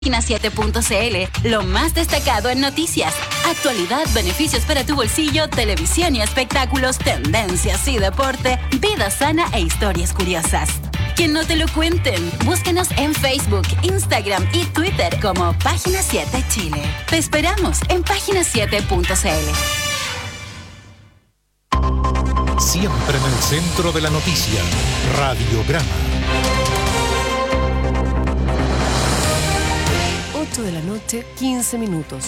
Página7.cl, lo más destacado en noticias, actualidad, beneficios para tu bolsillo, televisión y espectáculos, tendencias y deporte, vida sana e historias curiosas. Que no te lo cuenten. Búscanos en Facebook, Instagram y Twitter como Página 7 Chile. Te esperamos en página7.cl. Siempre en el centro de la noticia, Radiograma. 8 de la noche, 15 minutos.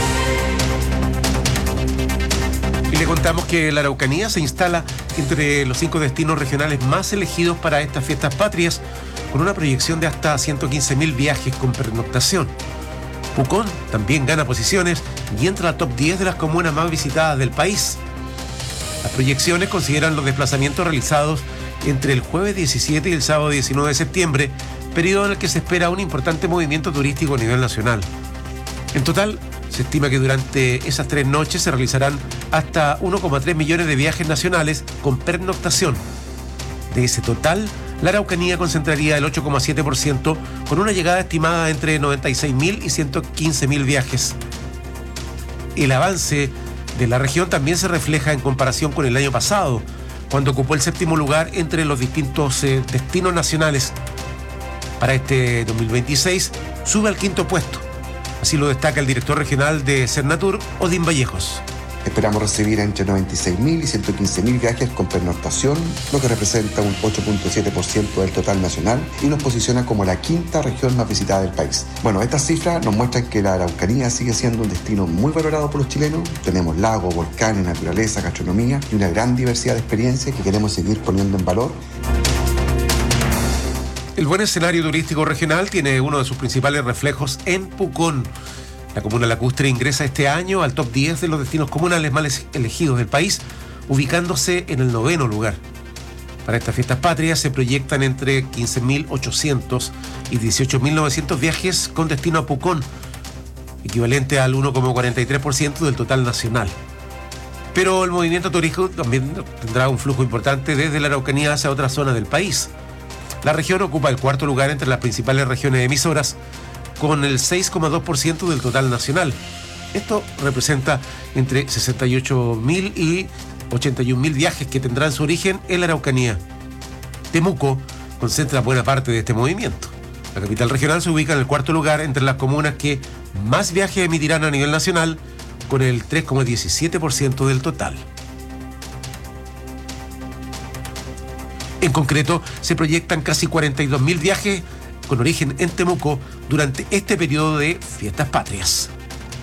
Y le contamos que la Araucanía se instala entre los 5 destinos regionales más elegidos para estas fiestas patrias, con una proyección de hasta 115.000 viajes con pernoctación. Pucón también gana posiciones y entra al top 10 de las comunas más visitadas del país. Las proyecciones consideran los desplazamientos realizados entre el jueves 17 y el sábado 19 de septiembre, periodo en el que se espera un importante movimiento turístico a nivel nacional. En total, se estima que durante esas 3 noches se realizarán hasta 1,3 millones de viajes nacionales con pernoctación. De ese total, la Araucanía concentraría el 8,7%, con una llegada estimada entre 96.000 y 115.000 viajes. El avance de la región también se refleja en comparación con el año pasado, cuando ocupó el 7º lugar entre los distintos destinos nacionales. Para este 2026 sube al 5º puesto. Así lo destaca el director regional de Cernatur, Odín Vallejos. Esperamos recibir entre 96.000 y 115.000 viajes con pernoctación, lo que representa un 8,7% del total nacional y nos posiciona como la 5ª región más visitada del país. Bueno, estas cifras nos muestran que la Araucanía sigue siendo un destino muy valorado por los chilenos. Tenemos lagos, volcanes, naturaleza, gastronomía y una gran diversidad de experiencias que queremos seguir poniendo en valor. El buen escenario turístico regional tiene uno de sus principales reflejos en Pucón. La comuna lacustre ingresa este año al top 10 de los destinos comunales más elegidos del país, ubicándose en el 9º lugar. Para estas fiestas patrias se proyectan entre 15.800 y 18.900 viajes con destino a Pucón, equivalente al 1,43% del total nacional. Pero el movimiento turístico también tendrá un flujo importante desde la Araucanía hacia otras zonas del país. La región ocupa el 4º lugar entre las principales regiones emisoras, con el 6,2% del total nacional. Esto representa entre 68.000 y 81.000 viajes que tendrán su origen en la Araucanía. Temuco concentra buena parte de este movimiento. La capital regional se ubica en el 4º lugar entre las comunas que más viajes emitirán a nivel nacional, con el 3,17% del total. En concreto, se proyectan casi 42.000 viajes con origen en Temuco durante este periodo de fiestas patrias.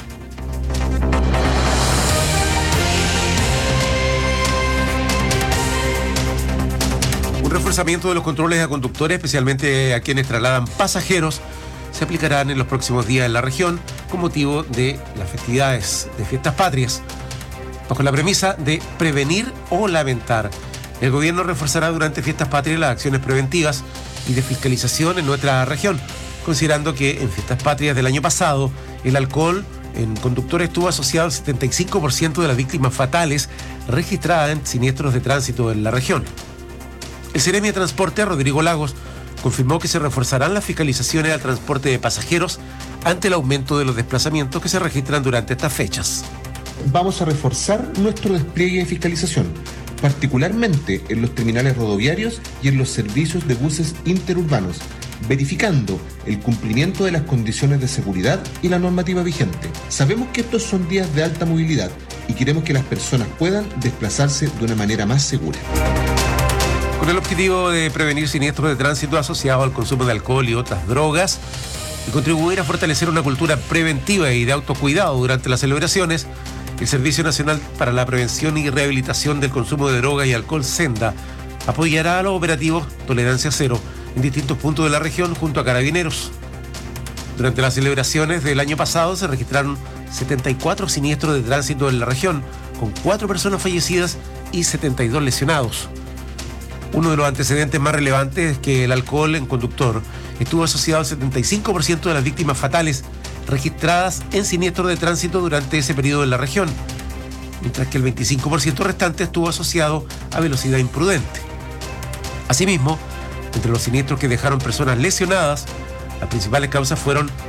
Un reforzamiento de los controles a conductores, especialmente a quienes trasladan pasajeros, se aplicarán en los próximos días en la región con motivo de las festividades de fiestas patrias, bajo la premisa de prevenir o lamentar. El gobierno reforzará durante fiestas patrias las acciones preventivas y de fiscalización en nuestra región, considerando que en fiestas patrias del año pasado el alcohol en conductores estuvo asociado al 75% de las víctimas fatales registradas en siniestros de tránsito en la región. El Seremi de Transporte, Rodrigo Lagos, confirmó que se reforzarán las fiscalizaciones al transporte de pasajeros ante el aumento de los desplazamientos que se registran durante estas fechas. Vamos a reforzar nuestro despliegue de fiscalización, particularmente en los terminales rodoviarios y en los servicios de buses interurbanos, verificando el cumplimiento de las condiciones de seguridad y la normativa vigente. Sabemos que estos son días de alta movilidad y queremos que las personas puedan desplazarse de una manera más segura. Con el objetivo de prevenir siniestros de tránsito asociados al consumo de alcohol y otras drogas y contribuir a fortalecer una cultura preventiva y de autocuidado durante las celebraciones, el Servicio Nacional para la Prevención y Rehabilitación del Consumo de Drogas y Alcohol, SENDA, apoyará a los operativos Tolerancia Cero en distintos puntos de la región junto a Carabineros. Durante las celebraciones del año pasado se registraron 74 siniestros de tránsito en la región, con 4 personas fallecidas y 72 lesionados. Uno de los antecedentes más relevantes es que el alcohol en conductor estuvo asociado al 75% de las víctimas fatales registradas en siniestros de tránsito durante ese periodo en la región, mientras que el 25% restante estuvo asociado a velocidad imprudente. Asimismo, entre los siniestros que dejaron personas lesionadas, las principales causas fueron